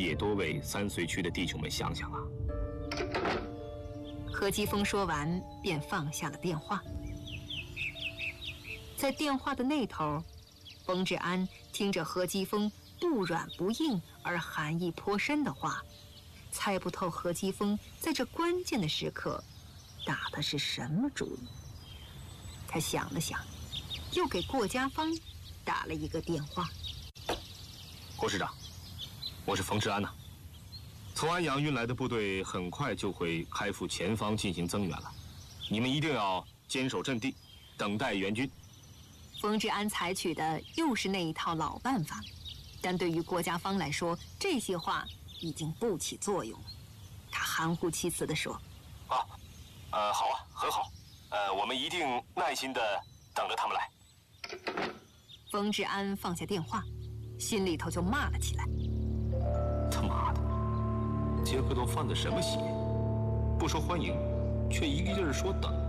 也多为三绥区的弟兄们想想啊。 何基峰说完，便放下了电话。在电话的那头，冯治安听着何基峰不软不硬而含义颇深的话，猜不透何基峰在这关键的时刻打的是什么主意。他想了想，又给郭家芳打了一个电话。 郭师长，我是冯治安呐。从安阳运来的部队很快就会开赴前方进行增援了，你们一定要坚守阵地，等待援军。 冯治安采取的又是那一套老办法，但对于郭家芳来说，这些话已经不起作用了。他含糊其辞地说：“ 好啊，很好，我们一定耐心地等着他们来。” 冯治安放下电话，心里头就骂了起来：“ 他妈的，杰克都犯的什么邪？不说欢迎，却一个劲儿说等。